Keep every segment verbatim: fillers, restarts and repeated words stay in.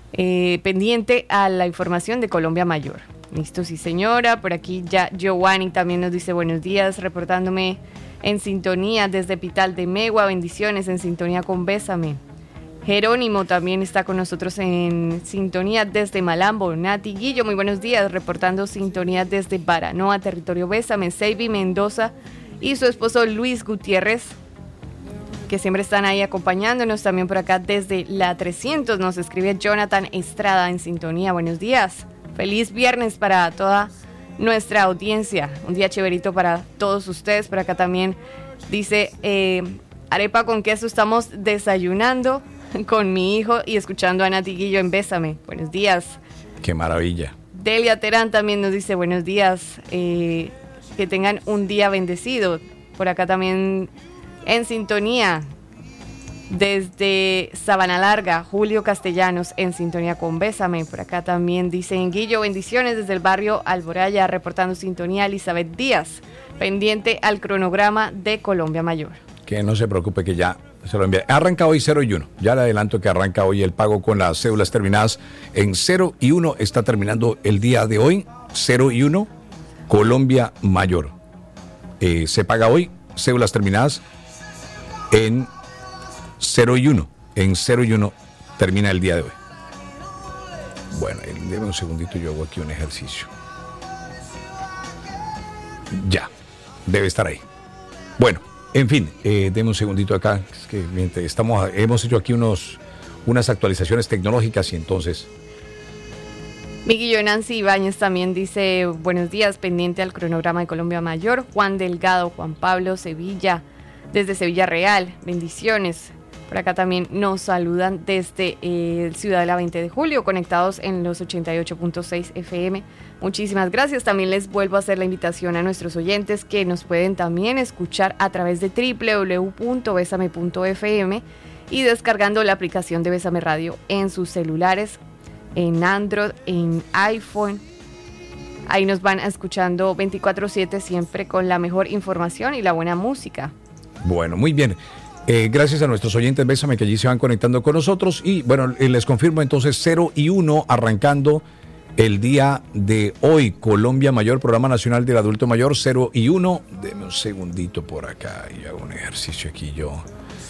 eh, pendiente a la información de Colombia Mayor. Listo, sí señora. Por aquí ya Giovanni también nos dice buenos días, reportándome en sintonía desde Pital de Megua. Bendiciones, en sintonía con Bésame. Jerónimo también está con nosotros en sintonía desde Malambo. Nati Guillo, muy buenos días, reportando sintonía desde Baranoa, territorio Bésame. Seiby Mendoza y su esposo Luis Gutiérrez, que siempre están ahí acompañándonos. También por acá desde la trescientos nos escribe Jonathan Estrada en sintonía. Buenos días, feliz viernes para toda nuestra audiencia. Un día chéverito para todos ustedes. Por acá también dice, eh, arepa con queso estamos desayunando con mi hijo y escuchando a Nati Guillo en Bésame. Buenos días. Qué maravilla. Delia Terán también nos dice buenos días, eh, que tengan un día bendecido. Por acá también en sintonía desde Sabana Larga, Julio Castellanos en sintonía con Bésame. Por acá también dicen Guillo, bendiciones desde el barrio Alboraya, reportando sintonía. Elizabeth Díaz, pendiente al cronograma de Colombia Mayor. Que no se preocupe, que ya se lo envía. Arranca hoy cero y uno. Ya le adelanto que arranca hoy el pago con las cédulas terminadas en cero y uno. Está terminando el día de hoy, cero y uno, Colombia Mayor. Eh, se paga hoy, cédulas terminadas en cero y uno. En cero y uno termina el día de hoy. Bueno, déme un segundito, yo hago aquí un ejercicio. Ya, debe estar ahí. Bueno. En fin, eh, deme un segundito acá, es que mientras estamos, hemos hecho aquí unos, unas actualizaciones tecnológicas y entonces... Miguel Nancy Ibáñez también dice, buenos días, pendiente al cronograma de Colombia Mayor. Juan Delgado, Juan Pablo Sevilla, desde Sevilla Real, bendiciones. Por acá también nos saludan desde eh, Ciudad de la veinte de julio, conectados en los ochenta y ocho punto seis F M. Muchísimas gracias. También les vuelvo a hacer la invitación a nuestros oyentes que nos pueden también escuchar a través de doble u doble u doble u punto besame punto f m y descargando la aplicación de Bésame Radio en sus celulares, en Android, en iPhone. Ahí nos van escuchando veinticuatro siete siempre con la mejor información y la buena música. Bueno, muy bien. Eh, gracias a nuestros oyentes Bésame que allí se van conectando con nosotros. Y bueno, eh, les confirmo entonces cero y uno arrancando el día de hoy, Colombia Mayor, Programa Nacional del Adulto Mayor, cero y uno. Deme un segundito por acá y hago un ejercicio aquí yo.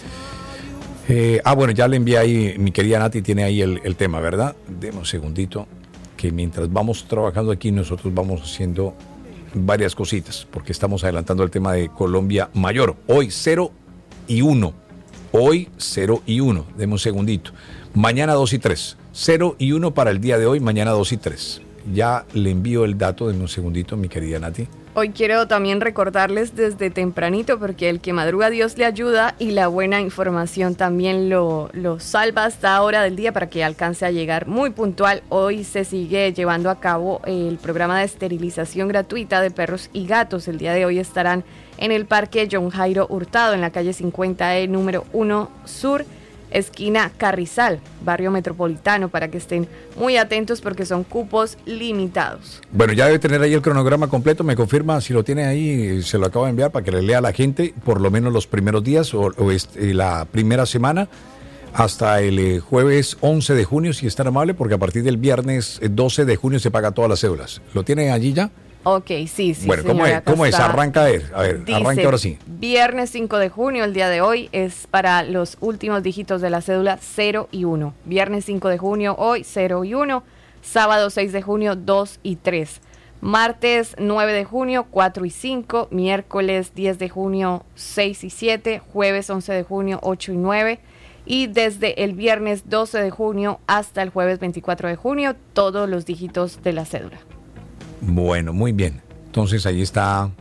Eh, ah, bueno, ya le envié ahí, mi querida Nati tiene ahí el, el tema, ¿verdad? Deme un segundito, que mientras vamos trabajando aquí, nosotros vamos haciendo varias cositas, porque estamos adelantando el tema de Colombia Mayor. Hoy cero y uno. Hoy cero y uno. Deme un segundito. Mañana dos y tres. cero y uno para el día de hoy, mañana dos y tres. Ya le envío el dato, de un segundito, mi querida Nati. Hoy quiero también recordarles desde tempranito, porque el que madruga Dios le ayuda y la buena información también lo, lo salva hasta hora del día para que alcance a llegar muy puntual. Hoy se sigue llevando a cabo el programa de esterilización gratuita de perros y gatos. El día de hoy estarán en el Parque John Jairo Hurtado, en la calle cincuenta E, número uno Sur, esquina Carrizal, barrio metropolitano, para que estén muy atentos porque son cupos limitados. Bueno, ya debe tener ahí el cronograma completo, me confirma si lo tiene ahí, se lo acabo de enviar para que le lea a la gente por lo menos los primeros días o, o este, la primera semana hasta el eh, jueves once de junio, si es tan amable, porque a partir del viernes doce de junio se paga todas las cédulas. ¿Lo tiene allí ya? Ok, sí, sí. Bueno, ¿cómo es? ¿Cómo es? Arranca a ver, a ver, Dice, arranca ahora sí. Viernes cinco de junio, el día de hoy, es para los últimos dígitos de la cédula cero y uno. Viernes cinco de junio, hoy cero y uno. Sábado seis de junio, dos y tres. Martes nueve de junio, cuatro y cinco. Miércoles diez de junio, seis y siete. Jueves once de junio, ocho y nueve. Y desde el viernes doce de junio hasta el jueves veinticuatro de junio, todos los dígitos de la cédula. Bueno, muy bien. Entonces ahí está.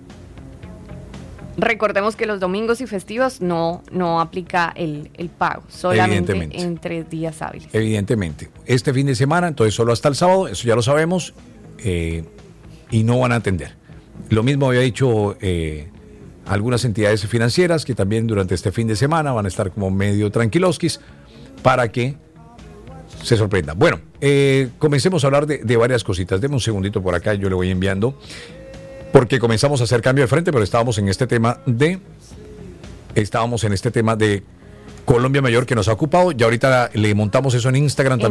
Recordemos que los domingos y festivos no, no aplica el, el pago, solamente entre días hábiles. Evidentemente. Este fin de semana, entonces solo hasta el sábado, eso ya lo sabemos, eh, y no van a atender. Lo mismo había dicho eh, algunas entidades financieras que también durante este fin de semana van a estar como medio tranquiloskis para que se sorprenda. Bueno, eh, comencemos a hablar de, de varias cositas. Deme un segundito por acá, yo le voy enviando, porque comenzamos a hacer cambio de frente, pero estábamos en este tema de, estábamos en este tema de Colombia Mayor que nos ha ocupado, y ahorita le montamos eso en Instagram también.